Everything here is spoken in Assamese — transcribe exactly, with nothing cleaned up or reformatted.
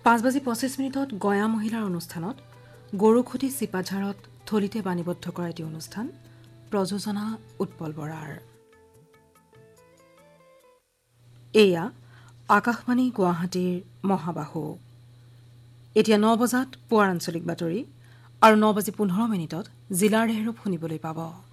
পাঁচ বাজি পঁচিছ মিনিটত গয়া মহিলাৰ অনুষ্ঠানত গৰুখুটি চিপাঝাৰত থলিতে বাণীবদ্ধ কৰা এটি অনুষ্ঠান প্ৰযোজনা উৎপল বৰাৰ। এয়া আকাশবাণী গুৱাহাটীৰ মহাবাহু। এতিয়া ন বজাত পুৱাৰ আঞ্চলিক বাতৰি আৰু ন বাজি পোন্ধৰ মিনিটত জিলাৰ ৰেহৰূপ শুনিবলৈ পাব।